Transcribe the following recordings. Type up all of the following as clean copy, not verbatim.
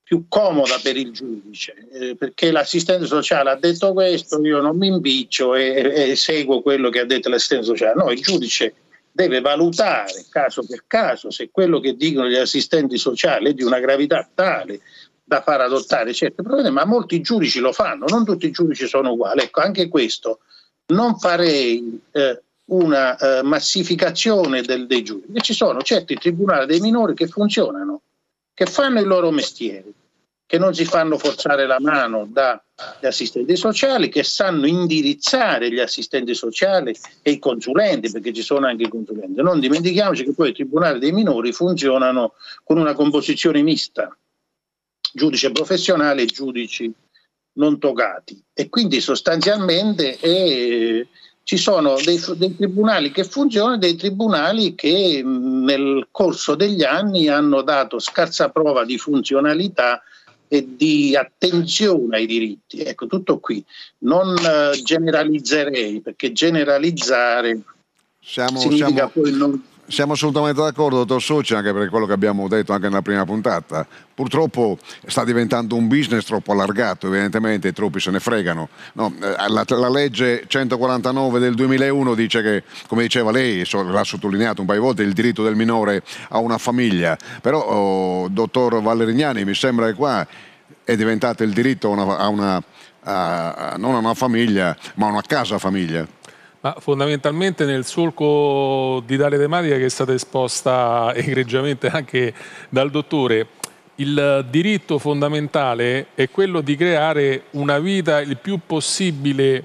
più comoda per il giudice, perché l'assistente sociale ha detto questo, io non mi impiccio e seguo quello che ha detto l'assistente sociale. No, il giudice deve valutare caso per caso se quello che dicono gli assistenti sociali è di una gravità tale da far adottare certi provvedimenti, ma molti giudici lo fanno, non tutti i giudici sono uguali. Ecco, anche questo non farei una massificazione dei giudici. Ci sono certi tribunali dei minori che funzionano, che fanno il loro mestiere, che non si fanno forzare la mano dagli assistenti sociali, che sanno indirizzare gli assistenti sociali e i consulenti, perché ci sono anche i consulenti. Non dimentichiamoci che poi i tribunali dei minori funzionano con una composizione mista, giudice professionale e giudici non togati, e quindi sostanzialmente ci sono dei tribunali che funzionano e dei tribunali che nel corso degli anni hanno dato scarsa prova di funzionalità e di attenzione ai diritti. Ecco, tutto qui. Non generalizzerei, perché generalizzare significa poi non... Siamo assolutamente d'accordo, dottor Socci, anche per quello che abbiamo detto anche nella prima puntata. Purtroppo sta diventando un business troppo allargato, evidentemente troppi se ne fregano. No, la legge 149 del 2001 dice che, come diceva lei, l'ha sottolineato un paio di volte, il diritto del minore a una famiglia. Però, dottor Valerignani, mi sembra che qua è diventato il diritto non a una famiglia, ma a una casa famiglia. Ma fondamentalmente nel solco di tale tematica che è stata esposta egregiamente anche dal dottore, il diritto fondamentale è quello di creare una vita il più possibile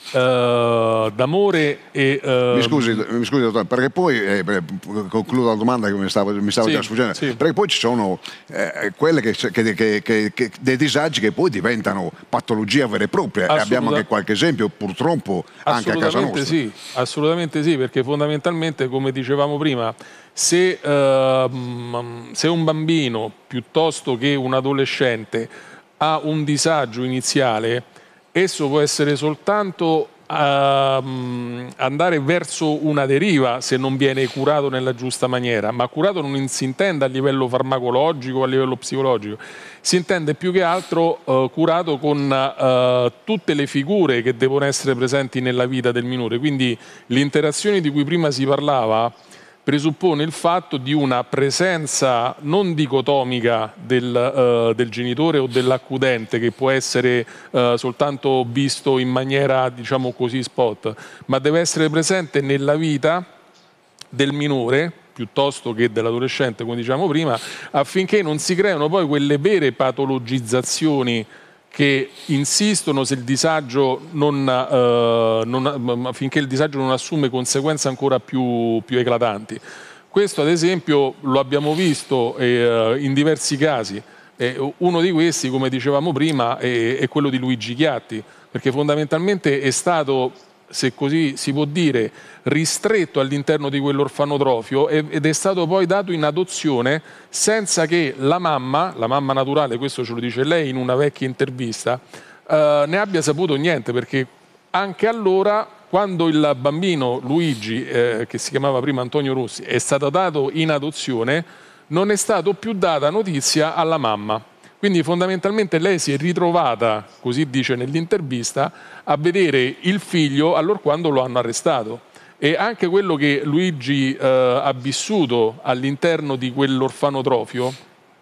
d'amore e... Mi scusi dottore, perché poi, concludo la domanda che mi stava già sfuggendo, perché poi ci sono quelle dei disagi che poi diventano patologia vera e propria, e abbiamo anche qualche esempio purtroppo anche a casa nostra. Sì, assolutamente sì, perché fondamentalmente, come dicevamo prima, se un bambino piuttosto che un adolescente ha un disagio iniziale, esso può essere soltanto andare verso una deriva se non viene curato nella giusta maniera, ma curato non si intende a livello farmacologico o a livello psicologico, si intende più che altro curato con tutte le figure che devono essere presenti nella vita del minore. Quindi l'interazione di cui prima si parlava presuppone il fatto di una presenza non dicotomica del genitore o dell'accudente, che può essere soltanto visto in maniera, diciamo così, spot, ma deve essere presente nella vita del minore piuttosto che dell'adolescente, come diciamo prima, affinché non si creino poi quelle vere patologizzazioni che insistono se il disagio affinché il disagio non assume conseguenze ancora più eclatanti. Questo ad esempio lo abbiamo visto in diversi casi. Uno di questi, come dicevamo prima, è quello di Luigi Chiatti, perché fondamentalmente è stato, se così si può dire, ristretto all'interno di quell'orfanotrofio ed è stato poi dato in adozione senza che la mamma naturale, questo ce lo dice lei in una vecchia intervista, ne abbia saputo niente, perché anche allora, quando il bambino Luigi, che si chiamava prima Antonio Rossi, è stato dato in adozione, non è stato più data notizia alla mamma. Quindi fondamentalmente lei si è ritrovata, così dice nell'intervista, a vedere il figlio allorquando lo hanno arrestato. E anche quello che Luigi ha vissuto all'interno di quell'orfanotrofio,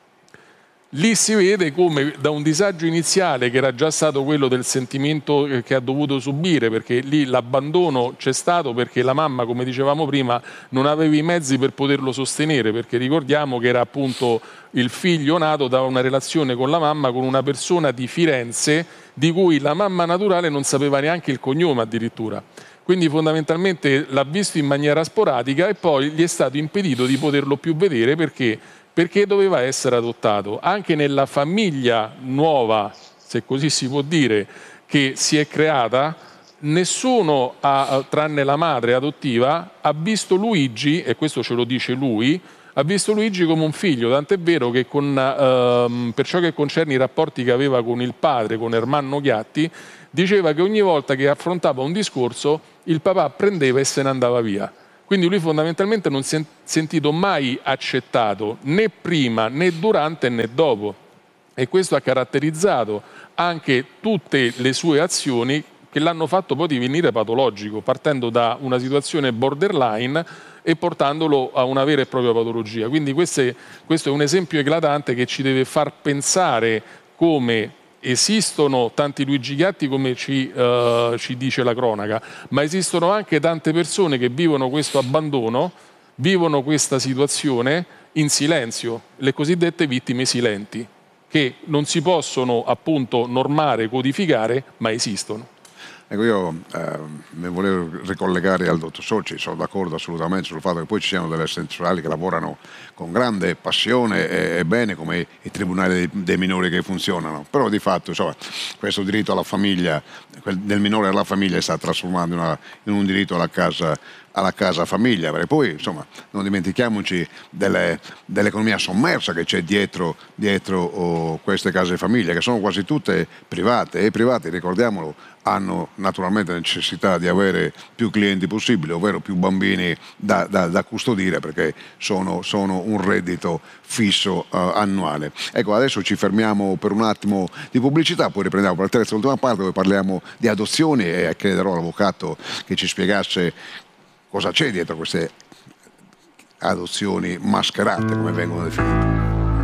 lì si vede come da un disagio iniziale, che era già stato quello del sentimento che ha dovuto subire, perché lì l'abbandono c'è stato perché la mamma, come dicevamo prima, non aveva i mezzi per poterlo sostenere, perché ricordiamo che era appunto il figlio nato da una relazione con la mamma, con una persona di Firenze, di cui la mamma naturale non sapeva neanche il cognome addirittura. Quindi fondamentalmente l'ha visto in maniera sporadica e poi gli è stato impedito di poterlo più vedere perché doveva essere adottato. Anche nella famiglia nuova, se così si può dire, che si è creata, nessuno, tranne la madre adottiva, ha visto Luigi, e questo ce lo dice lui, ha visto Luigi come un figlio, tant'è vero che per ciò che concerne i rapporti che aveva con il padre, con Ermanno Chiatti, diceva che ogni volta che affrontava un discorso il papà prendeva e se ne andava via. Quindi lui fondamentalmente non si è sentito mai accettato, né prima, né durante, né dopo. e questo ha caratterizzato anche tutte le sue azioni che l'hanno fatto poi divenire patologico, partendo da una situazione borderline e portandolo a una vera e propria patologia. Quindi questo è un esempio eclatante che ci deve far pensare come esistono tanti Luigi Gatti come ci dice la cronaca, ma esistono anche tante persone che vivono questo abbandono, vivono questa situazione in silenzio, le cosiddette vittime silenti, che non si possono appunto normare, codificare, ma esistono. Ecco, io mi volevo ricollegare al dottor Soci, sono d'accordo assolutamente sul fatto che poi ci siano delle assistenti sociali che lavorano con grande passione e bene, come i tribunali dei minori che funzionano, però di fatto insomma, questo diritto alla famiglia, del minore alla famiglia, si sta trasformando in un diritto alla casa famiglia, perché poi insomma non dimentichiamoci dell'economia sommersa che c'è dietro queste case famiglia, che sono quasi tutte private, e i privati, ricordiamolo, hanno naturalmente necessità di avere più clienti possibili, ovvero più bambini da custodire, perché sono un reddito fisso annuale. Ecco, adesso ci fermiamo per un attimo di pubblicità, poi riprendiamo per la terza e ultima parte dove parliamo di adozioni e chiederò all'avvocato che ci spiegasse cosa c'è dietro queste adozioni mascherate, come vengono definite.